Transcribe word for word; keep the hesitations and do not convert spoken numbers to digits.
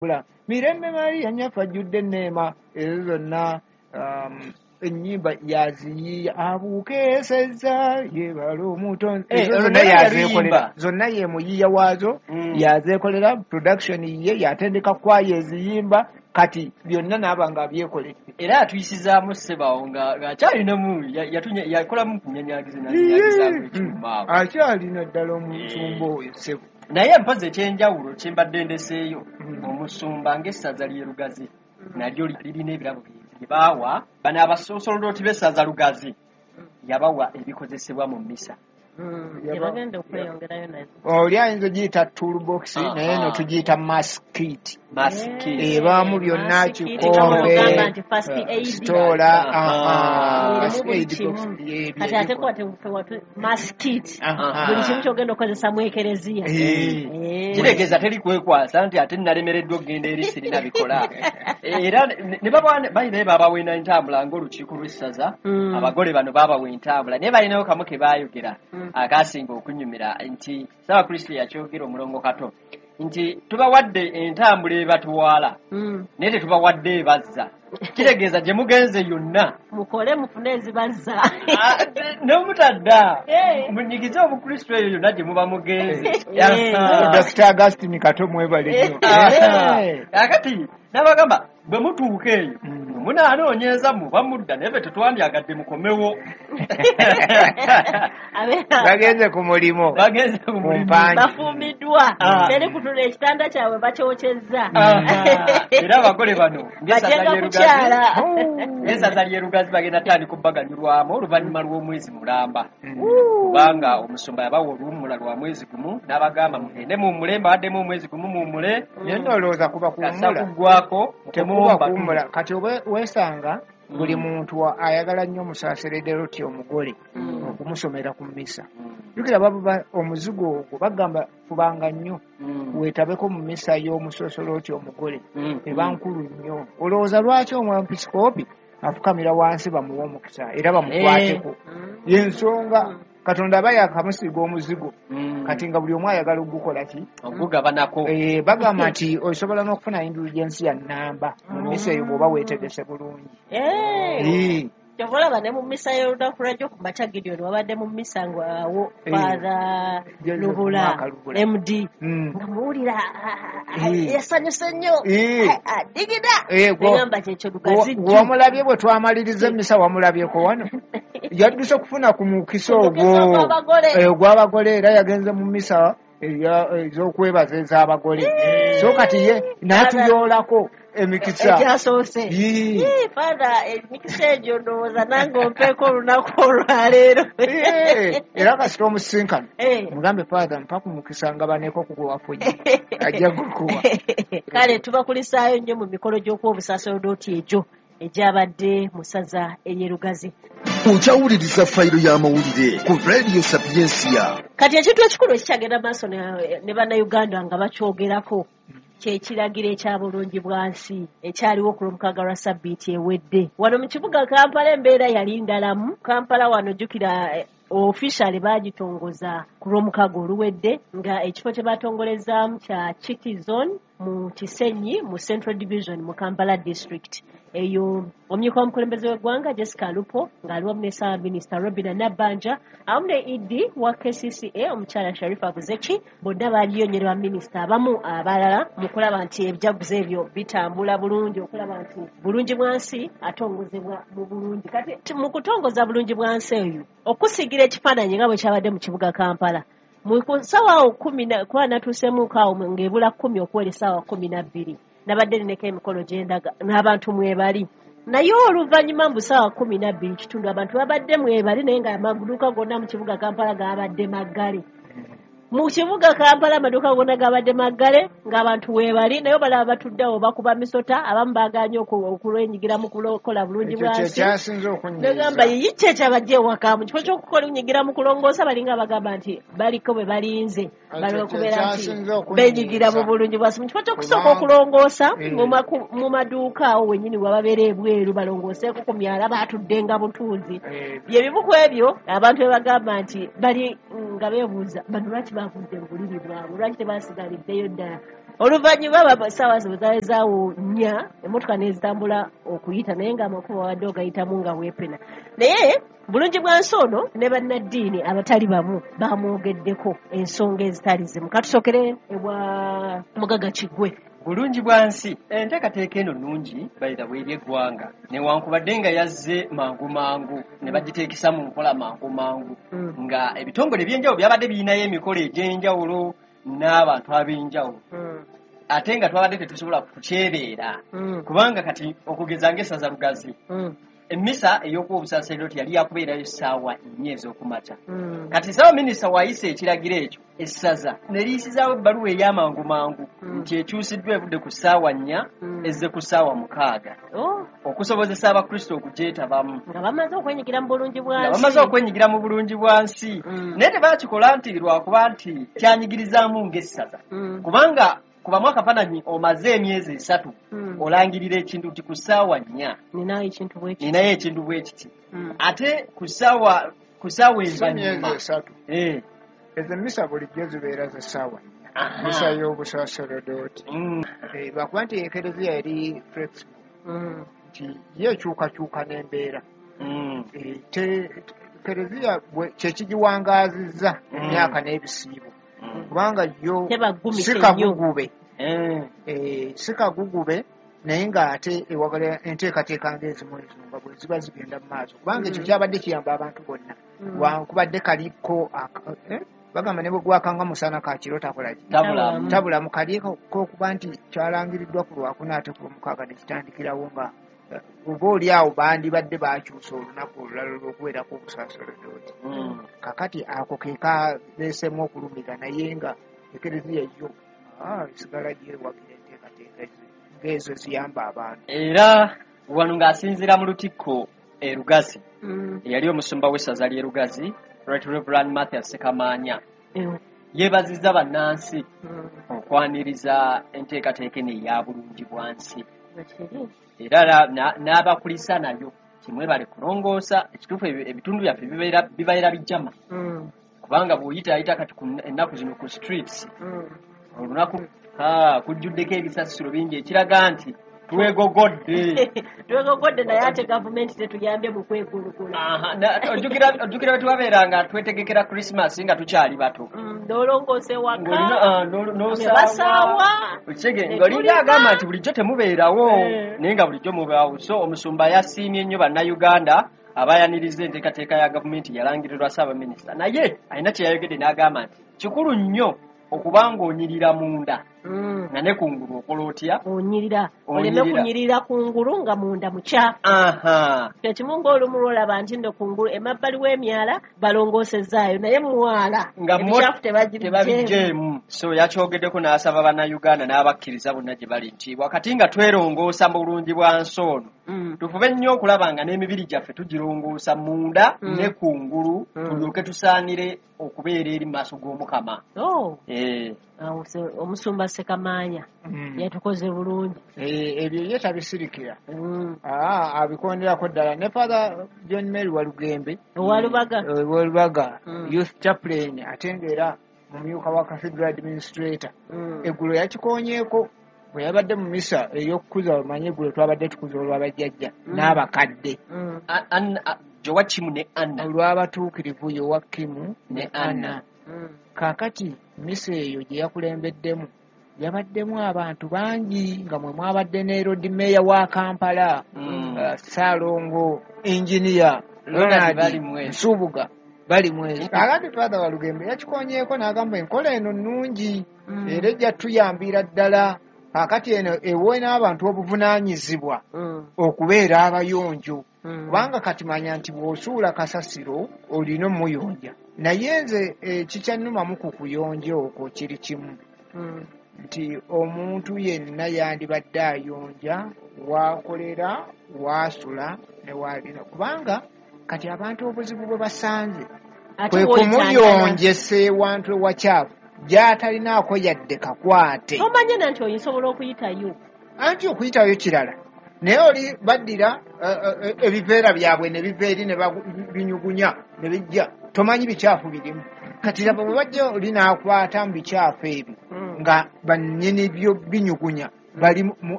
bula Mirembe Maria nyafa judde neema ezo zonna um, ennyimba yaziyiya abukeesezza yebala omutonzi ezo zonna yazeekolera zonna ye muyiya waazo yazeekolera production ye yatendeka kwayo eziyimba kati byonna naaba nga byekolera era atuyisizaamu Ssebawo ng'akyalinamu yakolamu kunyanyagiza nanyanyagizamu ekyuma akyalina ddala omusumba oyo Ssebo naye mpozi ekyenjawulo kyembadde ndeseeyo omusumba ng'essaza ly'e Lugazi nalyo lirina ebirabo bye baawa bano abasosoloti b'essaza Lugazi yabawa ebikozesebwa mu mmisa bagenda okweyongerayo nazo oli ayinza ogiyita toolbox naye no tugiyita maskit ebaamu byonna kikombe sitola kati ate kwate maskit buli kimu kyogenda okozesa mu ekereziya kitegeeza teri kwekwasa nti ate nalemereddwa okgenda eri sirina bikola era ne balinayo babawa entambula ng'olukiiko lw'essaza abagole bano babawa entambula naye balinayo kamu ke baayogera akasinga okunyumira nti Ssaabakristo yakyogera omulongo Kato nti tubawadde entambula ebatuwaala naye tetubawadde ebazza kitegeeza gye mugenze yonna mukole mufune ezibazza n'omutadda munyigize obukristo eyo yonna gye muba mugenze Dokita Augustine Kato mwebale nnyo akati n'abagamba bwe mutuuka eyo munaanoonyeza muba mudda naye be tetwandyagadde mukomewo bagenze ku mulimu bagenze ku mulimu bafumiddwa teri kutula ekitanda kyabwe bakyokyezza era abagole bano ng'essaza ly'e Lugazi bagenda tandika obbaganyulwamu oluvannyuma lw'omwezi mulamba kubanga omusumba yabawa oluwummula lwa mwezi gumu n'abagamba mugende muwummule mbawaddemu omwezi gumu muwummule naye n'olowooza kuba kuwummula kuggwako tekuba kuwummula kati weesanga buli muntu ayagala nnyo omusaaseredde omugole okumusomera ku mmisa jjukira baba omuzigo ogwo bagamba fubanga nnyo weetabeko mu mmisa y'omusosoloti omugole eba nkulu nnyo olowooza lwaki omwepisikoopi afukamira wansi bamuwa omukisa era bamukwateko yensonga Katonda aba yakamusiga omuzigo kati nga buli omu ayagala okugukola ki okugabanako bagamba nti osobola n'okufuna indulgensi ya nnamba mu mmisa eyo bw'oba weetegese bulungi kyovalaba ne mu mmisa y'olunaku lwajjo ku makya Gideon wabadde mu mmisa ng'awo Father Lubula M D nga muwulira yasanyuse nnyo digida egamba kyekyo Lugazi wamulabye bwe twamaliriza emmisa wamulabyeko wano yadduse okufuna ku mukisa ogwo ogw'abagole era yagenze mu mmisa ez'okwebaza ez'abagole so kati ye n'atuyoolako emikisa ekyasoose Father emikisa egyo ndowooza nange ompeeko olunaku olwaleero era kasita omusinkano mugambe Father mpa ku mukisa nga baneeko kuguwafunye ajja gukuwa kale tubakulisaayo nnyo mu mikolo gy'okuwa obusaaserodooti egyo egyabadde mu ssaza ery'e Lugazi. Okyawuliriza fayiro y'amawulire ku Radio Sapiensia. Kati ekintu ekikulu ekikyagenda maaso ne bannayuganda nga bakyogerako kyekiragiro ekyabulungi bwansi ekyaliwo ku lwomukaaga lwa sabbiiti ewedde. Wano mu kibuga Kampala embeera yali ndalamu. Kampala wano jjukira officially baagitongoza ku lwomukaaga oluwedde nga ekifo kye baatongolezaamu kya Chiki Zone mu Kisenyi mu Central Division mu Kampala District. Eyo omumyuka w'omukulembeze w'eggwanga Jessica Lupo ng'aliwamu ne Ssaabaminisita Robina Nabbanja awamu ne E D wa K C C A omukyala Sharifa Buzeki bonna baaliyo nnyo ne baminisita abamu abalala mu kulaba nti ebijaguzo ebyo bitambula bulungi okulaba nti bulungi bwansi atongozebwa mu bulungi. Kati mu kutongoza bulungi bwansi eyo okusigira ekifaananyi nga bwe kyabadde mu kibuga Kampala mu ssaawa kumi kuba natuusemuuko awo ng'ebula kkumi okuwera essaawa kkumi na bbiri nabadde nneko emikolo gyendaga n'abantu mwebali naye oluvannyuma mu ssaawa kkumi na bbiri kitundu abantu babadde mwebali naye nga amaduuka gonna mu kibuga Kampala gabadde maggale. Mu kibuga Kampala amaduuka gonna gabadde maggale ng'abantu weebali naye balaba batuddewo bakuba misota abamu baaganye okulwenyigira mu kukola bulungi bwansi negamba yikyo ekyabajja ewaka mu kifo ky'okukola enyigira mu kulongoosa balinga bagamba nti baliko bwe balinze balikubeera nti benyigira mu bulungi bwansi mu kifo ky'okusooka okulongoosa mu maduuka awo wennyini wababeera ebweru balongooseeko ku myala baatudde nga butuuzi byebibuku ebyo abantu be bagamba nti bali nga beebuuza bano lwaki baavudde mu buliri bwabwe lwaki tebasigaliddeyo ddala oluvannyuma basawa zibuzale zaawo nnya emmotoka nezitambula okuyita naye ng'amakubo wadde ogayitamu nga weepena naye bulungi bwa nsi ono ne bannaddiini abatali bamu bamwogeddeko ensonga ezitali zimu katusokere ebwa mugaga Kiggwe. Bulungi bwa nsi enteekateeka eno nnungi bayita bw'eri eggwanga newankubadde nga yazze mangu mangu ne bagiteekesa mu nkola mangu mangu Mm. nga ebitongole by'enjawulo byabadde birinayo emikolo egy'enjawulo n'abantu ab'enjawulo Mm. ate nga twabadde tetusobola kukyebeera Mm. kubanga kati okugeza ng'essaza Lugazi Mm. emmisa ey'okuwa obusaaseredoti yali yakubeerayo ssaawa nnya ez'okumakya Mm. kati ssaawa minisita waayisa ekiragiro ekyo essaza ne liyisizaawo ebbaluwa ey'amangu mangu Mm. nti ekyusiddwa evudde ku ssaawa nnya Mm. ezze ku ssaawa mukaaga Oh, okusobozesa abakristo okugyetabamu nga bamaze okwenyigira mu bulungi bwa nga nsi. bamaze okwenyigira mu bulungi bwa nsi Mm. naye tebakikola nti lwakuba nti kyanyigirizaamu ng'essaza Mm. kubanga kubamu akafaananyi omaze emyezi esatu Mm. olangirira ekintu ti ku ssaawa nnya Ninayo ekintu bwe kiti. ninayo ekintu bwe kiti Mm. ate ku ssaawa ku ssaawa si myezi envanyuma esatu Eh, ezo emmisa bulijjo zibeera za ssaawa nnya aha. misa y'obusaaseredooti Mm, Eh, bakuba nti ekereziya yali flexible Mm. nti yeekyukakyuka n'embeera mm, Eh, te- te- kereziya bwe- kyekigiwangaazizza Mm. emyaka n'ebisiibo mm. kubanga yo Tebaggumisa si nnyo. kagugube Eh, eh, si kagugube naye ng'ate ewagala enteekateeka ng'ezimu ezo nga bwe ziba zigenda mu maaso kubanga ekyo Mm. kyabadde kiyamba abantu bonna Mm. wakubadde kaliko aka- eh, bagamba ne bwe gwakanga musana kakiro takolaki tabulamu. tabula mu kali k'okuba nti kyalangiriddwa ku lwakuna ate ku lwomukaaga ne kitandikirawo nga eh, oba oli awo bandibadde baakyusa olunaku olulala olw'okuweerako obusaaseredooti Mm. kakati ako ke kaleesemu okulumira naye nga ekereziya yo ah, esigala gyewagira enteekateeka ze ng'ezo ziyamba abantu Era wano ng'asinziira mu lutikko e Lugazi Mm. eyali omusumba w'essaza ly'e Lugazi Right Reverend Mathias Sekamaanya Eh. yeebazizza bannansi Mm. okwaniriza enteekateeka eno eya bulungi bwa nsi Bakiri. era na- na- n'abakulisa nayo kimwebale kulongoosa ekituufu ebi- ebitundu byaffe bibeera- bibeera bijjama Mm. kubanga bw'oyitaayita kati ku ennaku zino ku streets Mm. olunaku ah, kujjuddeko ebisasiro bingi ekiraga nti twegogodde. twegogodde naye ate gavumenti tetuyambye mu kwekulukula. Aha, na- ojjukira ojjukira bwe twabeeranga twetegekera Christmas nga tukyali bato Mm, n'olongoose waka Ng'olina, ah, n'ol- ne n'osaawa basaawa Ekige ne ng'olinga tulima. agamba nti bulijjo temubeerawo Eh. naye nga bulijjo mubaawo so omusumba yasiimye nnyo bannayuganda abayaniriza enteekateeka ya gavumenti yalangirirwa Ssaabaminisita naye alina kye yayogedde n'agamba nti kikulu nnyo okuba ng'onyirira munda Mm, nga ne kungulu okola otya onyirira oleme Onyirira. kunyirira kungulu nga munda mukyafu. aha kyekimu ng'olumu lwolaba nti nno kungulu emabbali w'emyala balongoosezaayo naye mwala nga mo- ebikyafu tebagibijeemu. tebabiggyeemu so yakyogeddeko n'asaba bannayuganda n'abakkiriza bonna gye bali nti wakati nga twerongoosa mu bulungi bwa nsi ono Mm, tufube nnyo okulaba nga n'emibiri gyaffe tugirongoosa munda Mm. ne kungulu Mm. tulyoke tusaanire okubeera eri mu maaso g'omukama oh, Eh, awo se- omusumba Sekamaanya Mm. yatukoze bulungi. Eh, ebyo ye tabisirikira Mm, Ah, abikonderako ddala ne Father John Mary Walugembe Owalubaga. eh, Walubaga Mm. youth chaplain ate ng'era mumyuka wa cathedral administrator mm, eggulo yakikonyeeko bwe yabadde mu misa ey'okukuza omanye eggulo twabadde tukuza olw'abajjajja Mm. n'abakadde mm, A- Anna- a- Jowakimu ne Anna olw'abatuukirivu Yowakimu ne ne Anna. Anna mm. kaakati misa eyo gye yakulembeddemu yabaddemu abantu bangi nga mwe mwabadde ne Lord Mayor wa Kampala Mm. uh, Ssaalongo engineer Ronald bali Ronald mwezi. Nsubuga bali mwezi kakati Father Walugembe yakikonyeeko n'agamba enkola eno nnungi Mm. era ejja tuyambira ddala kaakati eno ewe n'abantu obuvunaanyizibwa Mm, okubeera abayonjo mm. kubanga kati manya nti bw'osuula kasasiro olina omuyonja naye nze ekikyannumamu ku kuyonja okwo kiri kimu Mm, nti omuntu yenna yandibadde ayonja waakolera waasula ne waalina kubanga kati abantu obuzibu bwe basanze Ate kwe bw'oyitandala. kumuyonjesa ewantu ewakyafu gy'atalinaako yadde kakwate Tomanye na nti oyinsobola okuyitayo. anti okuyitayo kirala naye oli baddira eh, eh, ebiveera byabwe ne biva eri ne bagu- binyugunya ne bijja tomanyi bikyafu birimu kati laba bwe bajja oli n'akwata mu bikyafu ebyo Mm. nga bannyini byo binyugunya bali mu